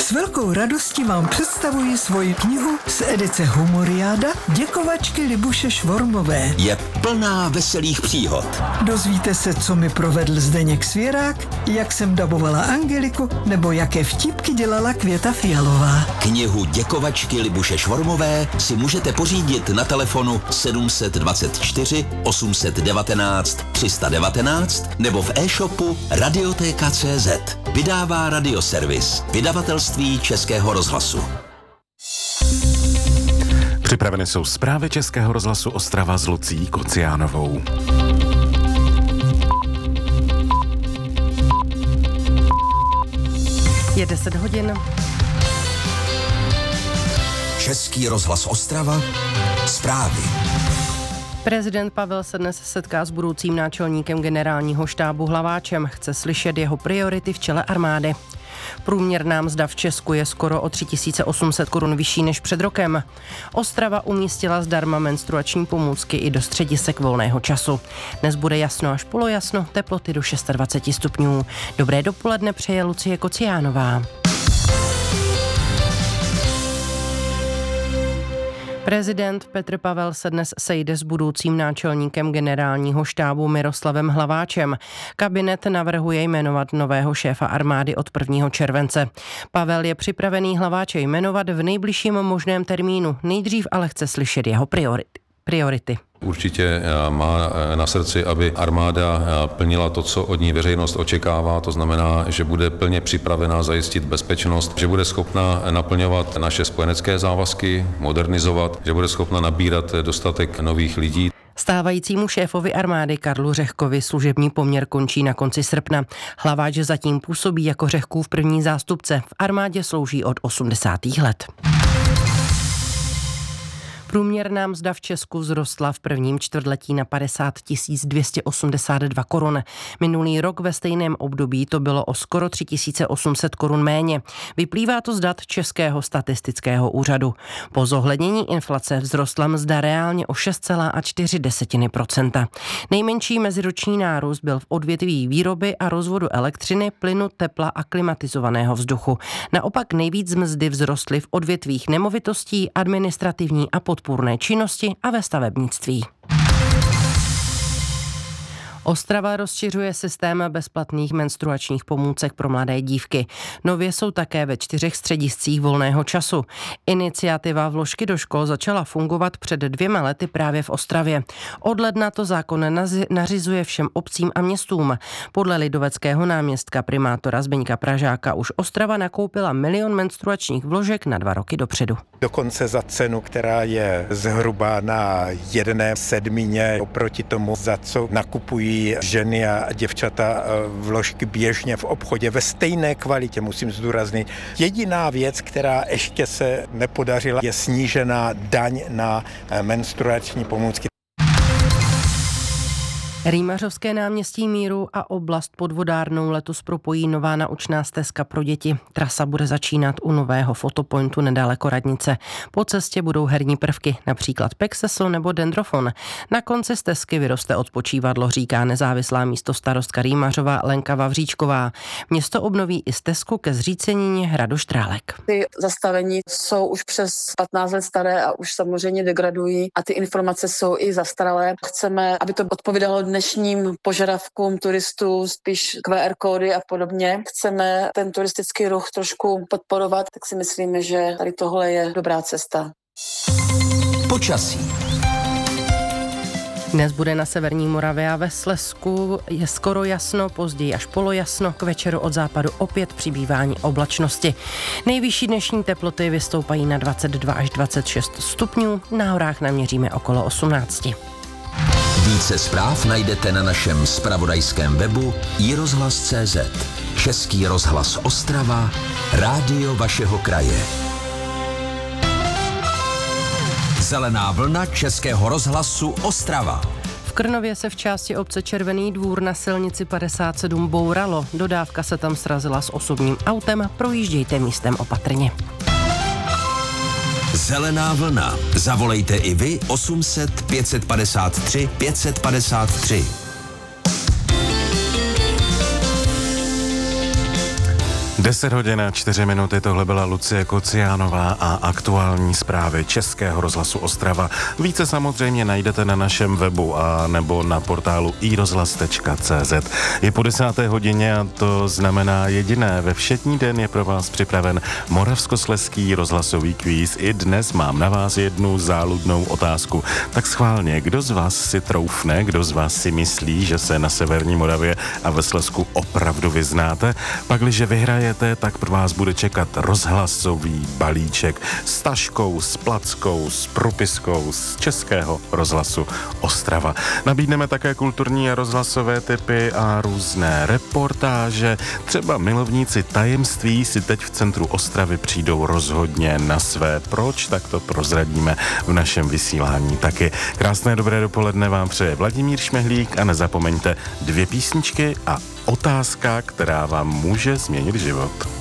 S velkou radostí vám představuji svoji knihu z edice Humoriáda Děkovačky Libuše Švormové. Je plná veselých příhod. Dozvíte se, co mi provedl Zdeněk Svěrák, jak jsem dabovala Angeliku, nebo jaké vtipky dělala Květa Fialová. Knihu Děkovačky Libuše Švormové si můžete pořídit na telefonu 724 819 319 nebo v e-shopu Radioteka.cz. Vydává Radioservis, vydavatelství Českého rozhlasu. Připraveny jsou zprávy Českého rozhlasu Ostrava s Lucí Kociánovou. Je 10 hodin. Český rozhlas Ostrava, zprávy. Prezident Pavel se dnes setká s budoucím náčelníkem generálního štábu Hlaváčem. Chce slyšet jeho priority v čele armády. Průměrná mzda v Česku je skoro o 3800 korun vyšší než před rokem. Ostrava umístila zdarma menstruační pomůcky i do středisek volného času. Dnes bude jasno až polojasno, teploty do 26 stupňů. Dobré dopoledne přeje Lucie Kociánová. Prezident Petr Pavel se dnes sejde s budoucím náčelníkem generálního štábu Miroslavem Hlaváčem. Kabinet navrhuje jmenovat nového šéfa armády od 1. července. Pavel je připravený Hlaváče jmenovat v nejbližším možném termínu. Nejdřív ale chce slyšet jeho priority. Určitě má na srdci, aby armáda plnila to, co od ní veřejnost očekává, to znamená, že bude plně připravená zajistit bezpečnost, že bude schopna naplňovat naše spojenecké závazky, modernizovat, že bude schopna nabírat dostatek nových lidí. Stávajícímu šéfovi armády Karlu Řehkovi služební poměr končí na konci srpna. Hlaváč zatím působí jako Řehkův první zástupce. V armádě slouží od 80. let. Průměrná mzda v Česku vzrostla v prvním čtvrtletí na 50 282 korun. Minulý rok ve stejném období to bylo o skoro 3800 korun méně. Vyplývá to z dat Českého statistického úřadu. Po zohlednění inflace vzrostla mzda reálně o 6,4%. Nejmenší meziroční nárůst byl v odvětví výroby a rozvodu elektřiny, plynu, tepla a klimatizovaného vzduchu. Naopak nejvíc mzdy vzrostly v odvětvích nemovitostí, administrativní a podpůrné činnosti a ve stavebnictví. Ostrava rozšiřuje systém bezplatných menstruačních pomůcek pro mladé dívky. Nově jsou také ve 4 střediscích volného času. Iniciativa Vložky do škol začala fungovat před 2 lety právě v Ostravě. Od ledna to zákon nařizuje všem obcím a městům. Podle lidoveckého náměstka primátora Zbyňka Pražáka už Ostrava nakoupila 1 000 000 menstruačních vložek na 2 roky dopředu. Dokonce za cenu, která je zhruba na 1/7 oproti tomu, za co nakupují ženy a děvčata vložky běžně v obchodě ve stejné kvalitě, musím zdůraznit. Jediná věc, která ještě se nepodařila, je snížená daň na menstruační pomůcky. Rýmařovské náměstí Míru a oblast pod vodárnou letos propojí nová naučná stezka pro děti. Trasa bude začínat u nového fotopointu nedaleko radnice. Po cestě budou herní prvky, například Pexeso nebo Dendrofon. Na konci stezky vyroste odpočívadlo, říká nezávislá místostarostka Rýmařova Lenka Vavříčková. Město obnoví i stezku ke zřícenině hradu Štrálek. Ty zastavení jsou už přes 15 let staré a už samozřejmě degradují a ty informace jsou i zastaralé. Chceme, aby to odpovídalo dnešním požadavkům turistů, spíš QR kódy a podobně. Chceme ten turistický ruch trošku podporovat, tak si myslíme, že tady tohle je dobrá cesta. Počasí. Dnes bude na severní Moravě a ve Slezsku je skoro jasno, později až polojasno, k večeru od západu opět přibývání oblačnosti. Nejvyšší dnešní teploty vystoupají na 22 až 26 stupňů, na horách naměříme okolo 18. Více zpráv najdete na našem zpravodajském webu iRozhlas.cz. Český rozhlas Ostrava, rádio vašeho kraje. Zelená vlna Českého rozhlasu Ostrava. V Krnově se v části obce Červený Dvůr na silnici 57 bouralo. Dodávka se tam srazila s osobním autem, projíždějte místem opatrně. Zelená vlna. Zavolejte i vy 800 553 553. 10 hodin a 4 minuty, tohle byla Lucie Kociánová a aktuální zprávy Českého rozhlasu Ostrava. Více samozřejmě najdete na našem webu a nebo na portálu iRozhlas.cz. Je po 10. hodině a to znamená jediné. Ve všední den je pro vás připraven Moravskoslezský rozhlasový kvíz. I dnes mám na vás jednu záludnou otázku. Tak schválně, kdo z vás si troufne, kdo z vás si myslí, že se na severní Moravě a ve Slezsku opravdu vyznáte? Pakliže vyhrajete, tak pro vás bude čekat rozhlasový balíček s taškou, s plackou, s propiskou z Českého rozhlasu Ostrava. Nabídneme také kulturní a rozhlasové tipy a různé reportáže. Třeba milovníci tajemství si teď v centru Ostravy přijdou rozhodně na své. Proč? Tak to prozradíme v našem vysílání taky. Krásné dobré dopoledne vám přeje Vladimír Šmehlík a nezapomeňte 2 písničky a otázka, která vám může změnit život.